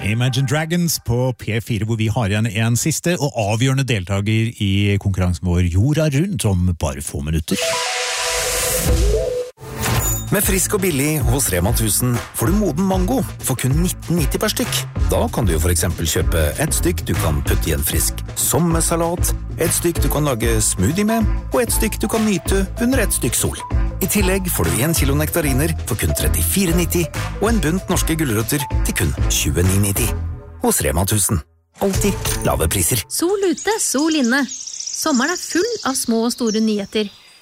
Imagine Dragons på P4, hvor vi har igjen en siste og avgjørende deltaker i konkurransen vår Jorda rundt om bare få minutter. Med frisk og billig hos Rema 1000 får du moden mango for kun 19,90 per stykk. Da kan du jo for eksempel kjøpe et stykk du kan putte i en frisk sommersalat, et stykk du kan lage smoothie med, og et stykk du kan nyte under et stykk sol. I tillegg får du 1 kilo nektariner for kun 34,90 og en bunt norske gulrøtter til kun 29,90. Hos Rema 1000. Alltid lave priser. Sol ute, sol inne. Sommeren full av små og store nyheter.